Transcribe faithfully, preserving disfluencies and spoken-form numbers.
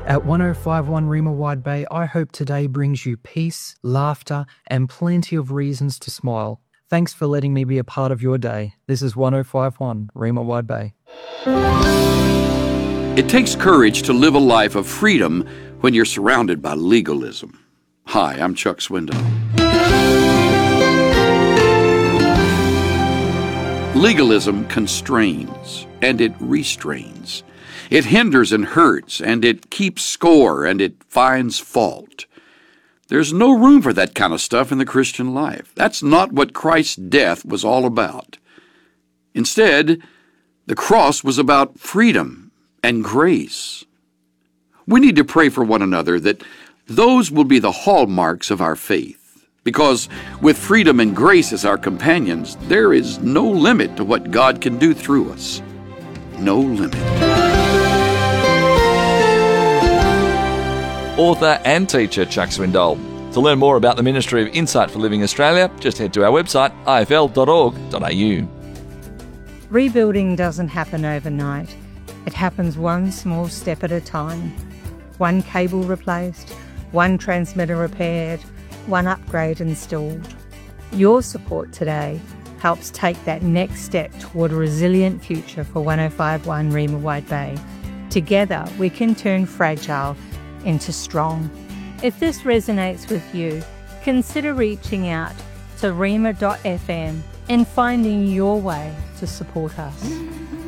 At one oh five point one Rima Wide Bay, I hope today brings you peace, laughter, and plenty of reasons to smile. Thanks for letting me be a part of your day. This is one oh five point one Rima Wide Bay. It takes courage to live a life of freedom when you're surrounded by legalism. Hi, I'm Chuck Swindoll. Legalism constrains and it restrains. It hinders and hurts, and it keeps score, and it finds fault. There's no room for that kind of stuff in the Christian life. That's not what Christ's death was all about. Instead, the cross was about freedom and grace. We need to pray for one another that those will be the hallmarks of our faith, because with freedom and grace as our companions, there is no limit to what God can do through us. No limit. Author and teacher Chuck Swindoll. To learn more about the Ministry of Insight for Living Australia, just head to our website i f l dot org dot a u. Rebuilding doesn't happen overnight. It happens one small step at a time. One cable replaced, one transmitter repaired, one upgrade installed. Your support today helps take that next step toward a resilient future for one oh five point one Rima Wide Bay. Together, we can turn fragile into strong. If this resonates with you, consider reaching out to rima dot f m and finding your way to support us.